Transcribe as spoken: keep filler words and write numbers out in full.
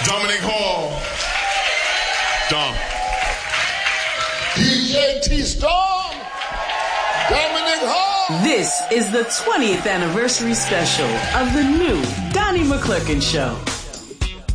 Dominic Hall. Dom. D J T-Storm. Dominic Hall. This is the twentieth anniversary special of the new Donnie McClurkin Show.